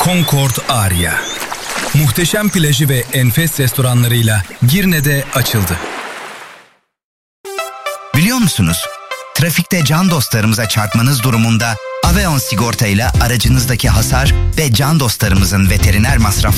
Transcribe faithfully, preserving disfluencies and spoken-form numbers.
Concord Aria. Muhteşem plajı ve enfes restoranlarıyla Girne'de açıldı. Biliyor musunuz? Trafikte can dostlarımıza çarpmanız durumunda Aveon sigorta ile aracınızdaki hasar ve can dostlarımızın veteriner masrafları